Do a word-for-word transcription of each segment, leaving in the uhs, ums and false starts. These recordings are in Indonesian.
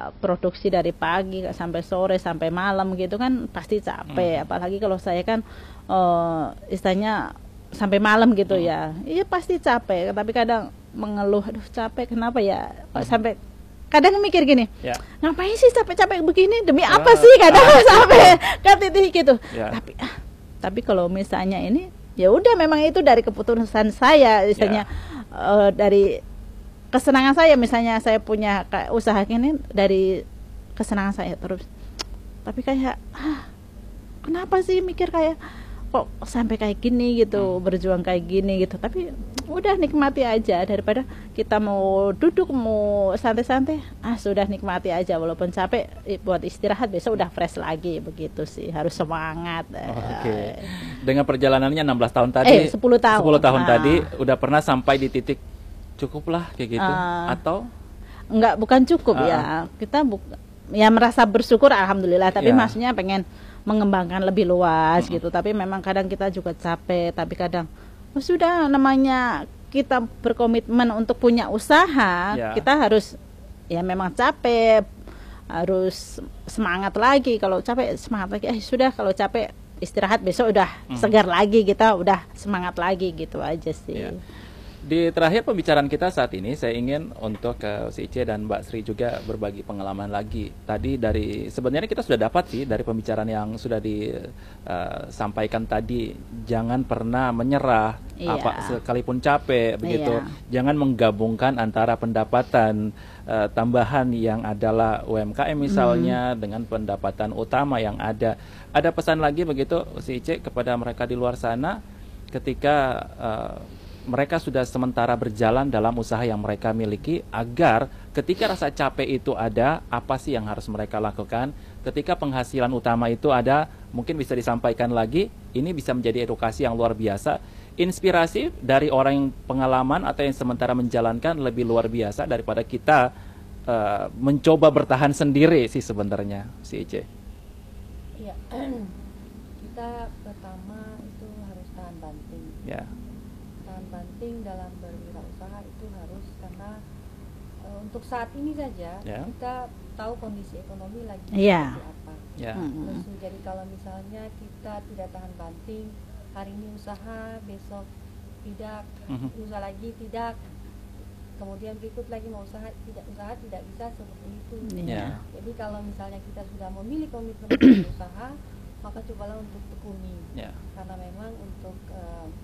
produksi dari pagi sampai sore sampai malam gitu kan pasti capek. Hmm. Apalagi kalau saya kan uh, istilahnya sampai malam gitu hmm. ya. Iya pasti capek. Tapi kadang mengeluh, aduh capek kenapa ya? Hmm. Sampai kadang mikir gini, ya. Ngapain sih capek-capek begini? Demi ya. Apa sih? Kadang ah. sampai kan titik gitu. Ya. Tapi ah, tapi kalau misalnya ini, ya udah memang itu dari keputusan saya, misalnya ya. uh, dari kesenangan saya, misalnya saya punya kayak usaha ini dari kesenangan saya terus. Tapi kayak ah, kenapa sih mikir kayak kok sampai kayak gini gitu, hmm. berjuang kayak gini gitu. Tapi udah nikmati aja, daripada kita mau duduk mau santai-santai, ah sudah nikmati aja walaupun capek, buat istirahat besok udah fresh lagi, begitu sih. Harus semangat. Oh, Oke. Okay. Dengan perjalanannya enam belas tahun tadi, eh, sepuluh tahun, sepuluh tahun ah. tadi udah pernah sampai di titik cukuplah kayak gitu uh, atau enggak, bukan cukup uh, ya kita bu ya merasa bersyukur alhamdulillah, tapi yeah. maksudnya pengen mengembangkan lebih luas uh, gitu. Tapi memang kadang kita juga capek, tapi kadang oh, sudah namanya kita berkomitmen untuk punya usaha, yeah. kita harus ya memang capek harus semangat lagi. Kalau capek semangat lagi, eh sudah kalau capek istirahat, besok udah uh, segar lagi, kita udah semangat lagi gitu aja sih. Yeah. Di terakhir pembicaraan kita saat ini, saya ingin untuk ke si Ice dan Mbak Sri juga berbagi pengalaman lagi. Tadi dari sebenarnya kita sudah dapat sih dari pembicaraan yang sudah disampaikan uh, tadi, jangan pernah menyerah, iya. apa sekalipun capek begitu. Iya. Jangan menggabungkan antara pendapatan uh, tambahan yang adalah U M K M misalnya hmm. dengan pendapatan utama yang ada. Ada pesan lagi begitu si Ice kepada mereka di luar sana ketika uh, mereka sudah sementara berjalan dalam usaha yang mereka miliki, agar ketika rasa capek itu ada, apa sih yang harus mereka lakukan? Ketika penghasilan utama itu ada, mungkin bisa disampaikan lagi, ini bisa menjadi edukasi yang luar biasa. Inspirasi dari orang yang pengalaman atau yang sementara menjalankan lebih luar biasa daripada kita uh, mencoba bertahan sendiri sih sebenarnya, si Ice. Iya, kita pertama itu harus tahan banting. Ya. Banting dalam berwirausaha itu harus, karena e, untuk saat ini saja yeah. kita tahu kondisi ekonomi lagi yeah. seperti apa. Yeah. Terus jadi kalau misalnya kita tidak tahan banting, hari ini usaha, besok tidak, mm-hmm. usaha lagi tidak, kemudian berikut lagi mau usaha, tidak usaha tidak bisa seperti itu. Yeah. Jadi kalau misalnya kita sudah memilih komitmen berusaha, maka cobalah untuk tekuni, yeah. karena memang untuk e,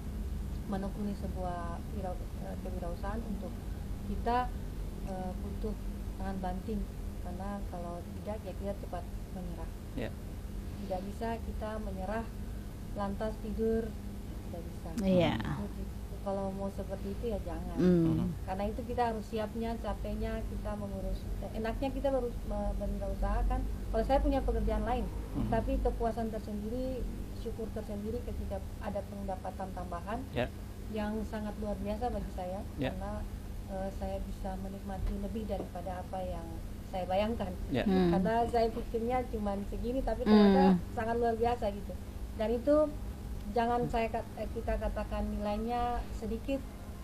menekuni sebuah kewirausahaan untuk kita uh, butuh tahan banting, karena kalau tidak ya kita cepat menyerah. Yeah. Tidak bisa kita menyerah lantas tidur, tidak bisa. Yeah. Kalau mau seperti itu ya jangan, mm. karena itu kita harus siapnya, capeknya kita mengurus. Enaknya kita baru berwirausaha kan, kalau saya punya pekerjaan lain, mm. tapi kepuasan tersendiri, syukur tersendiri ketika ada pendapatan tambahan yeah. yang sangat luar biasa bagi saya, yeah. karena uh, saya bisa menikmati lebih daripada apa yang saya bayangkan, yeah. hmm. karena saya pikirnya cuma segini, tapi ternyata hmm. sangat luar biasa gitu. Dan itu jangan saya kita katakan nilainya sedikit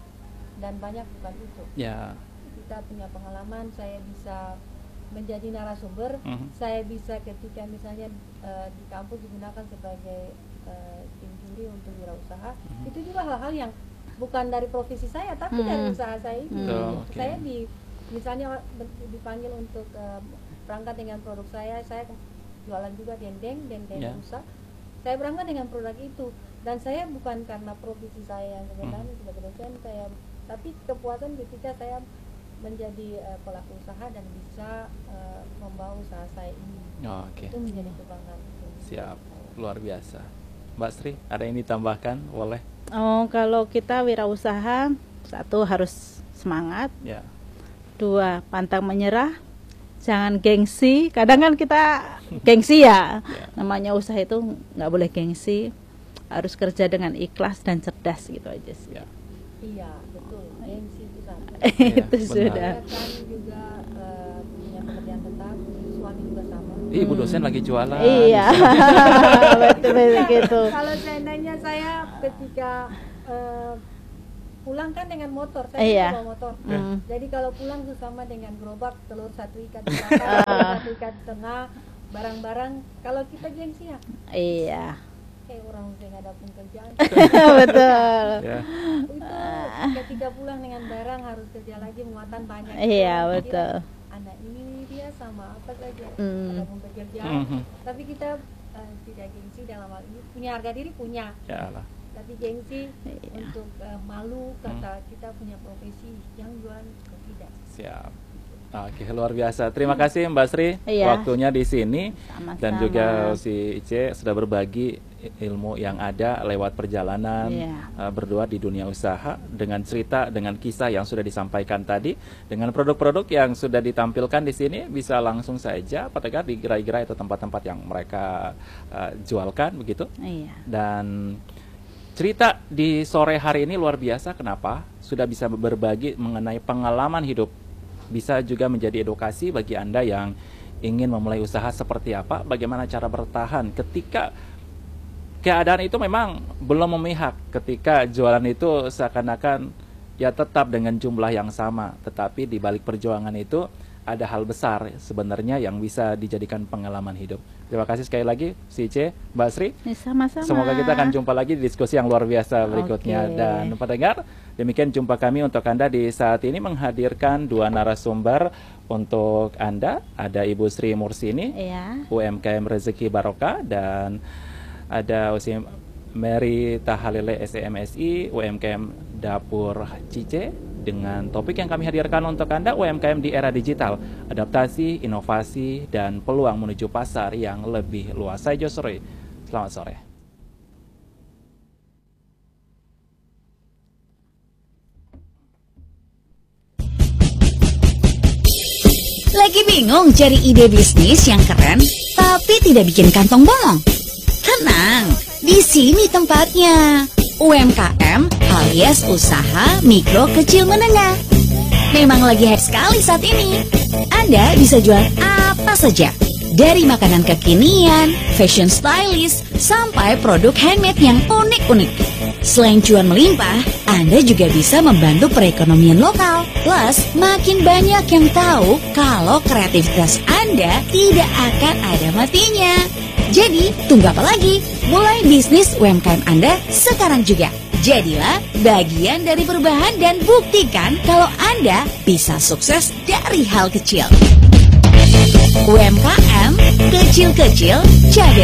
dan banyak, bukan itu. Yeah. Kita punya pengalaman, saya bisa menjadi narasumber, mm-hmm. saya bisa ketika misalnya uh, di kampus digunakan sebagai uh, tim juri untuk wirausaha, mm-hmm. itu juga hal-hal yang bukan dari profesi saya, tapi mm-hmm. dari usaha saya itu. Mm-hmm. Okay. Saya di misalnya dipanggil untuk uh, berangkat dengan produk saya, saya jualan juga dendeng, dendeng yeah. rusa. Saya berangkat dengan produk itu, dan saya bukan karena profesi saya yang sebenarnya mm-hmm. sebagai dosen, saya, tapi kepuasan ketika saya menjadi uh, pelaku usaha dan bisa uh, membawa usaha saya ini. Oh, okay. Itu menjadi kebanggaan. Siap, luar biasa. Mbak Sri, ada yang ditambahkan? Boleh. Oh, kalau kita wirausaha, satu harus semangat. Ya. Dua, pantang menyerah. Jangan gengsi. Kadang kan kita gengsi ya. ya. Namanya usaha itu nggak boleh gengsi. Harus kerja dengan ikhlas dan cerdas gitu aja sih. Ya. Iya, betul. Gengsi itu sama. Itu ya, sudah. Saya kan juga uh, punya pekerjaan tetap, suami juga sama. Ih, Ibu dosen lagi jualan. Iya. Betul-betul gitu. Kalau seandainya saya ketika uh, pulang kan dengan motor, saya iya. bawa motor. Mm. Jadi kalau pulang tuh sama dengan gerobak telur satu ikan di belakang. Ketika di tengah barang-barang, kalau kita gengsi ya, Iya. kayak orang saya nggak dapat kerjaan. Betul. Ya. Itu ketika pulang dengan barang harus kerja lagi, muatan banyak. Iya, Kira betul. anak ini dia sama apa saja, Hmm. ada pun pekerjaan. Mhm. Tapi kita eh, tidak gengsi dalam hal ini, punya harga diri punya. Ya Allah. Tapi gengsi Iya. untuk eh, malu kata kita punya profesi yang jualan atau tidak. Siap. Oke, luar biasa. Terima kasih Mbak Sri Iya. waktunya di sini. Sama-sama. Dan juga si Ice sudah berbagi ilmu yang ada lewat perjalanan Iya. uh, berdua di dunia usaha dengan cerita, dengan kisah yang sudah disampaikan tadi, dengan produk-produk yang sudah ditampilkan di sini. Bisa langsung saja pendengar di gerai-gerai atau tempat-tempat yang mereka uh, jualkan begitu. Iya. Dan cerita di sore hari ini luar biasa. Kenapa? Sudah bisa berbagi mengenai pengalaman hidup. Bisa juga menjadi edukasi bagi Anda yang ingin memulai usaha seperti apa, bagaimana cara bertahan ketika keadaan itu memang belum memihak, ketika jualan itu seakan-akan ya tetap dengan jumlah yang sama, tetapi di balik perjuangan itu ada hal besar sebenarnya yang bisa dijadikan pengalaman hidup. Terima kasih sekali lagi si Ice, Mbak Sri. Ya, sama-sama. Semoga kita akan jumpa lagi di diskusi yang luar biasa berikutnya. Oke. Dan pendengar, demikian jumpa kami untuk Anda di saat ini menghadirkan dua narasumber untuk Anda. Ada Ibu Sri Mursini, Iya. U M K M Rezeki Barokah, dan ada Usi Mary Tahalile S E M S I, U M K M Dapur Cice, dengan topik yang kami hadirkan untuk Anda, U M K M di era digital, adaptasi, inovasi, dan peluang menuju pasar yang lebih luas. Saya Josroy, selamat sore. Lagi bingung cari ide bisnis yang keren, tapi tidak bikin kantong bolong? Tenang, di sini tempatnya. U M K M alias usaha mikro kecil menengah. Memang lagi hype sekali saat ini. Anda bisa jual apa saja, dari makanan kekinian, fashion stylist, sampai produk handmade yang unik-unik. Selain cuan melimpah, Anda juga bisa membantu perekonomian lokal. Plus, makin banyak yang tahu kalau kreativitas Anda tidak akan ada matinya. Jadi, tunggu apa lagi? Mulai bisnis U M K M Anda sekarang juga. Jadilah bagian dari perubahan dan buktikan kalau Anda bisa sukses dari hal kecil. U M K M kecil-kecil, cabai